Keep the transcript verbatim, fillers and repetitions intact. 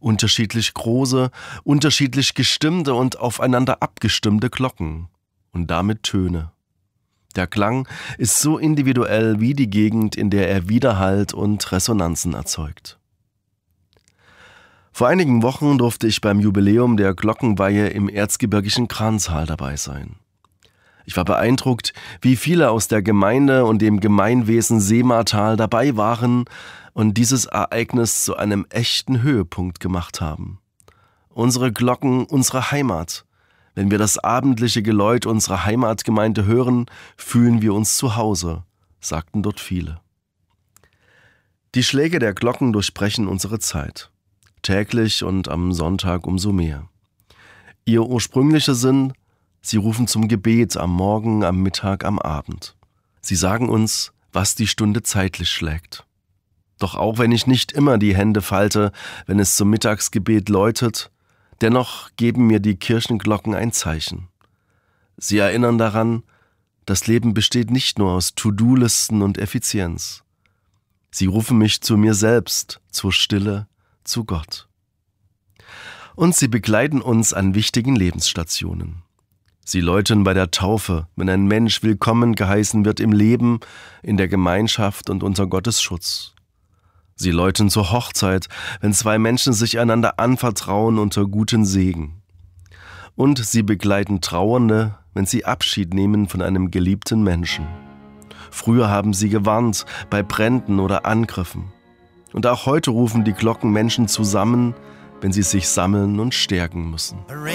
Unterschiedlich große, unterschiedlich gestimmte und aufeinander abgestimmte Glocken und damit Töne. Der Klang ist so individuell wie die Gegend, in der er Widerhall und Resonanzen erzeugt. Vor einigen Wochen durfte ich beim Jubiläum der Glockenweihe im erzgebirgischen Kranztal dabei sein. Ich war beeindruckt, wie viele aus der Gemeinde und dem Gemeinwesen Seematal dabei waren und dieses Ereignis zu einem echten Höhepunkt gemacht haben. Unsere Glocken, unsere Heimat. Wenn wir das abendliche Geläut unserer Heimatgemeinde hören, fühlen wir uns zu Hause, sagten dort viele. Die Schläge der Glocken durchbrechen unsere Zeit. Täglich und am Sonntag umso mehr. Ihr ursprünglicher Sinn: Sie rufen zum Gebet am Morgen, am Mittag, am Abend. Sie sagen uns, was die Stunde zeitlich schlägt. Doch auch wenn ich nicht immer die Hände falte, wenn es zum Mittagsgebet läutet, dennoch geben mir die Kirchenglocken ein Zeichen. Sie erinnern daran, das Leben besteht nicht nur aus To-Do-Listen und Effizienz. Sie rufen mich zu mir selbst, zur Stille, zu Gott. Und sie begleiten uns an wichtigen Lebensstationen. Sie läuten bei der Taufe, wenn ein Mensch willkommen geheißen wird im Leben, in der Gemeinschaft und unter Gottes Schutz. Sie läuten zur Hochzeit, wenn zwei Menschen sich einander anvertrauen unter guten Segen. Und sie begleiten Trauernde, wenn sie Abschied nehmen von einem geliebten Menschen. Früher haben sie gewarnt bei Bränden oder Angriffen. Und auch heute rufen die Glocken Menschen zusammen, wenn sie sich sammeln und stärken müssen.